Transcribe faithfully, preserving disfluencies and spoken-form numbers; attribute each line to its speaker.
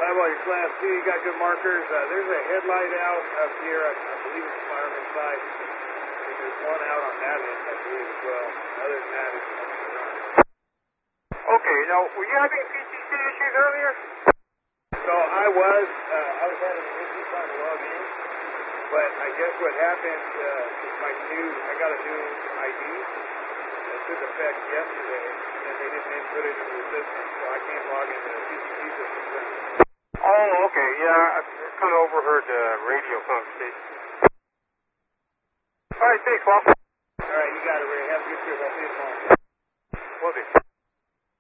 Speaker 1: Eyeball, your class two, you got good markers. Uh, there's a headlight out up here. I, I believe it's the fireman's side. And there's one out on that end, I believe, as well. Other than that, it's nothing to run.
Speaker 2: Okay, now, were you having P T C issues earlier?
Speaker 1: So I was, uh, I was having an issue trying to log in. But I guess what happened uh, is my new, I got a new I D. It took effect yesterday, and they didn't input it into the system, so I can't log into the P C C system.
Speaker 2: Oh, okay, yeah, I kind of overheard the radio conversation. All right, thanks, Waffle.
Speaker 1: All right, you got it, Ray. Have a good trip. I'll see you tomorrow.
Speaker 2: Will do.